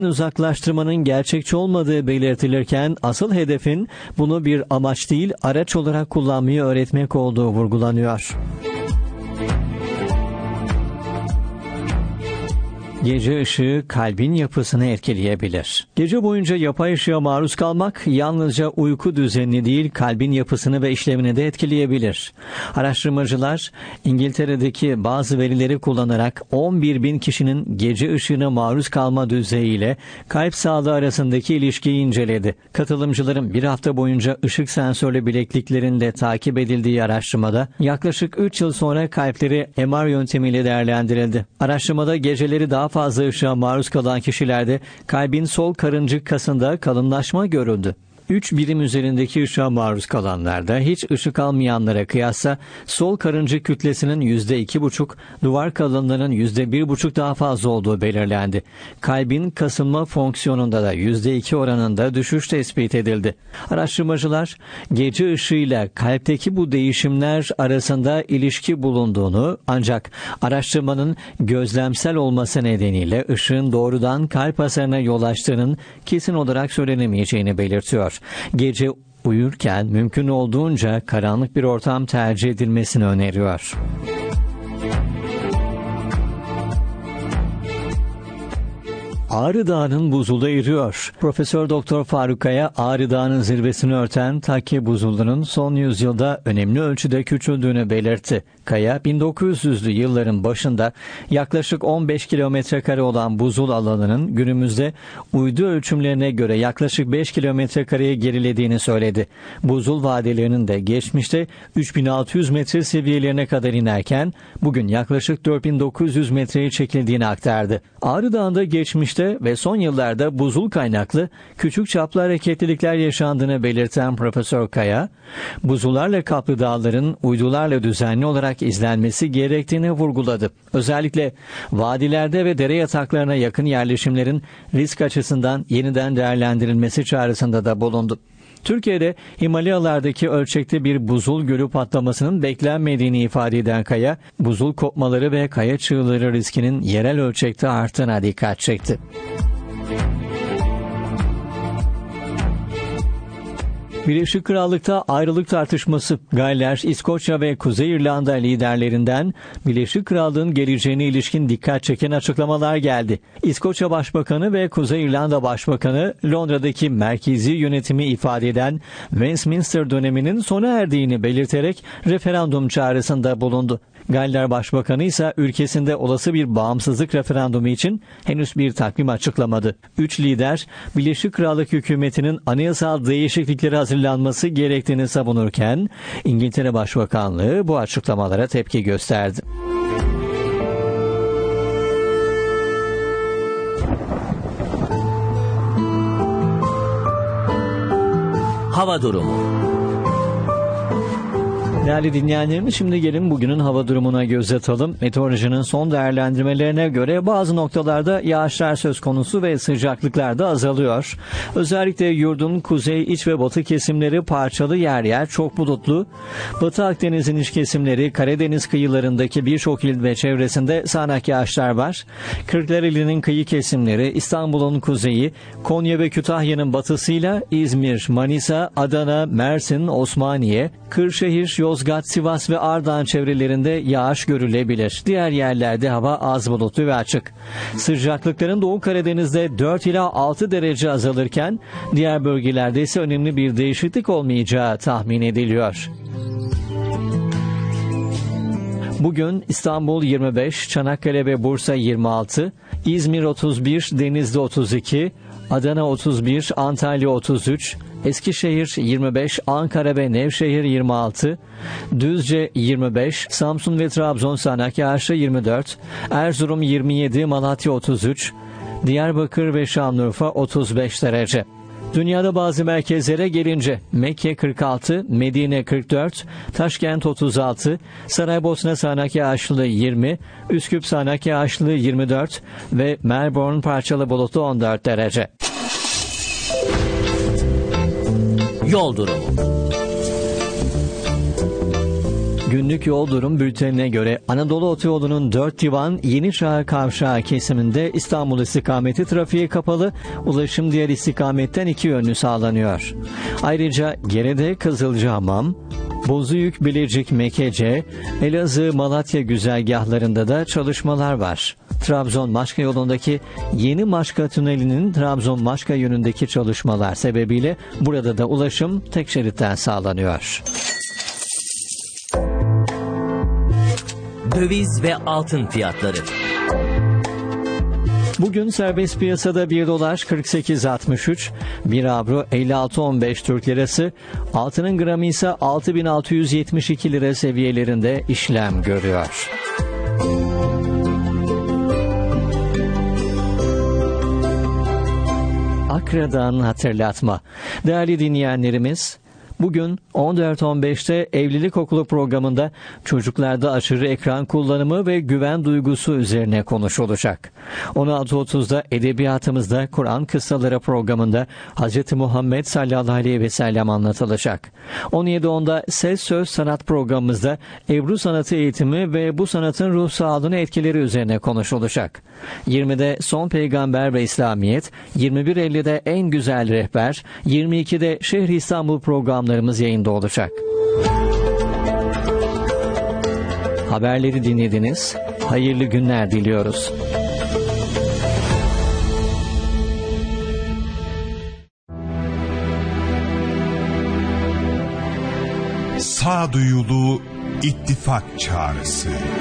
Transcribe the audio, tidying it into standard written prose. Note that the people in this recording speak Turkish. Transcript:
Uzaklaştırmanın gerçekçi olmadığı belirtilirken asıl hedefin bunu bir amaç değil araç olarak kullanmayı öğretmek olduğu vurgulanıyor. Gece ışığı kalbin yapısını etkileyebilir. Gece boyunca yapay ışığa maruz kalmak yalnızca uyku düzenini değil kalbin yapısını ve işlevini de etkileyebilir. Araştırmacılar İngiltere'deki bazı verileri kullanarak 11.000 kişinin gece ışığına maruz kalma düzeyiyle kalp sağlığı arasındaki ilişkiyi inceledi. Katılımcıların bir hafta boyunca ışık sensörlü bilekliklerinde takip edildiği araştırmada yaklaşık 3 yıl sonra kalpleri MR yöntemiyle değerlendirildi. Araştırmada geceleri daha fazla ışığa maruz kalan kişilerde kalbin sol karıncık kasında kalınlaşma görüldü. 3 birim üzerindeki ışığa maruz kalanlarda hiç ışık almayanlara kıyasla sol karıncık kütlesinin %2,5, duvar kalınlığının %1,5 daha fazla olduğu belirlendi. Kalbin kasılma fonksiyonunda da %2 oranında düşüş tespit edildi. Araştırmacılar gece ışığıyla kalpteki bu değişimler arasında ilişki bulunduğunu ancak araştırmanın gözlemsel olması nedeniyle ışığın doğrudan kalp hasarına yol açtığının kesin olarak söylenemeyeceğini belirtiyor. Gece uyurken mümkün olduğunca karanlık bir ortam tercih edilmesini öneriyor. Ağrı Dağı'nın buzulu eriyor. Profesör Doktor Faruk Kaya, Ağrı Dağı'nın zirvesini örten Takke buzulunun son yüzyılda önemli ölçüde küçüldüğünü belirtti. Kaya, 1900'lü yılların başında yaklaşık 15 kilometre kare olan buzul alanının günümüzde uydu ölçümlerine göre yaklaşık 5 kilometre kareye gerilediğini söyledi. Buzul vadelerinin de geçmişte 3600 metre seviyelerine kadar inerken bugün yaklaşık 4900 metreye çekildiğini aktardı. Ağrı Dağı'nda geçmişte ve son yıllarda buzul kaynaklı küçük çaplı hareketlilikler yaşandığını belirten Profesör Kaya, buzullarla kaplı dağların uydularla düzenli olarak izlenmesi gerektiğini vurguladı. Özellikle vadilerde ve dere yataklarına yakın yerleşimlerin risk açısından yeniden değerlendirilmesi çağrısında da bulundu. Türkiye'de Himalayalardaki ölçekli bir buzul gölü patlamasının beklenmediğini ifade eden Kaya, buzul kopmaları ve kaya çığları riskinin yerel ölçekte arttığına dikkat çekti. Birleşik Krallık'ta ayrılık tartışması. Galler, İskoçya ve Kuzey İrlanda liderlerinden Birleşik Krallık'ın geleceğine ilişkin dikkat çeken açıklamalar geldi. İskoçya Başbakanı ve Kuzey İrlanda Başbakanı Londra'daki merkezi yönetimi ifade eden Westminster döneminin sona erdiğini belirterek referandum çağrısında bulundu. Galler Başbakanı ise ülkesinde olası bir bağımsızlık referandumu için henüz bir takvim açıklamadı. 3 lider Birleşik Krallık hükümetinin anayasal değişiklikleri hazırlanması gerektiğini savunurken İngiltere Başbakanlığı bu açıklamalara tepki gösterdi. Hava durumu. Değerli dinleyenlerimiz, şimdi gelin bugünün hava durumuna göz atalım. Meteorolojinin son değerlendirmelerine göre bazı noktalarda yağışlar söz konusu ve sıcaklıklar da azalıyor. Özellikle yurdun kuzey, iç ve batı kesimleri parçalı, yer yer çok bulutlu. Batı Akdeniz'in iç kesimleri, Karadeniz kıyılarındaki birçok il ve çevresinde sağanak yağışlar var. Kırklareli'nin kıyı kesimleri, İstanbul'un kuzeyi, Konya ve Kütahya'nın batısıyla İzmir, Manisa, Adana, Mersin, Osmaniye, Kırşehir, Yozgat, Sivas ve Ardahan çevrelerinde yağış görülebilir. Diğer yerlerde hava az bulutlu ve açık. Sıcaklıkların Doğu Karadeniz'de 4 ila 6 derece azalırken diğer bölgelerde ise önemli bir değişiklik olmayacağı tahmin ediliyor. Bugün İstanbul 25, Çanakkale ve Bursa 26, İzmir 31, Denizli 32, Adana 31, Antalya 33, Eskişehir 25, Ankara ve Nevşehir 26, Düzce 25, Samsun ve Trabzon sağanak yağışlı 24, Erzurum 27, Malatya 33, Diyarbakır ve Şanlıurfa 35 derece. Dünyada bazı merkezlere gelince Mekke 46, Medine 44, Taşkent 36, Saraybosna sağanak yağışlı 20, Üsküp sağanak yağışlı 24 ve Melbourne parçalı bulutlu 14 derece. Yol durumu. Günlük yol durum bültenine göre Anadolu Otoyolu'nun 4 Divan Yeni Çağ Kavşağı kesiminde İstanbul istikameti trafiğe kapalı, ulaşım diğer istikametten 2 yönlü sağlanıyor. Ayrıca Gerede Kızılcahamam, Bozüyük Bilecik Mekece, Elazığ Malatya güzergahlarında da çalışmalar var. Trabzon-Maçka yolundaki Yeni Maçka Tüneli'nin Trabzon-Maçka yönündeki çalışmalar sebebiyle burada da ulaşım tek şeritten sağlanıyor. Döviz ve altın fiyatları. Bugün serbest piyasada 1 dolar 48.63, 1 avro 56.15 Türk lirası, altının gramı ise 6.672 lira seviyelerinde işlem görüyor. Akra'dan hatırlatma. Değerli dinleyenlerimiz, bugün 14.15'te Evlilik Okulu programında çocuklarda aşırı ekran kullanımı ve güven duygusu üzerine konuşulacak. 16.30'da Edebiyatımızda Kur'an Kıssaları programında Hz. Muhammed sallallahu aleyhi ve sellem anlatılacak. 17.10'da Ses Söz Sanat programımızda Ebru sanatı eğitimi ve bu sanatın ruh sağlığına etkileri üzerine konuşulacak. 20'de Son Peygamber ve İslamiyet, 21.50'de En Güzel Rehber, 22'de Şehri İstanbul programlarımız yayında olacak. Haberleri dinlediniz. Hayırlı günler diliyoruz. Sağduyulu ittifak çağrısı.